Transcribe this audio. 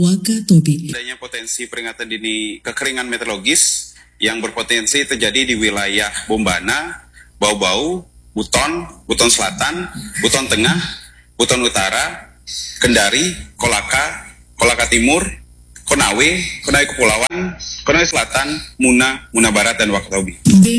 Wakatobi. Adanya potensi peringatan dini kekeringan meteorologis yang berpotensi terjadi di wilayah Bombana, Bau-Bau, Buton, Buton Selatan, Buton Tengah, Buton Utara, Kendari, Kolaka, Kolaka Timur, Konawe, Konawe Kepulauan, Konawe Selatan, Muna, Muna Barat, dan Wakatobi.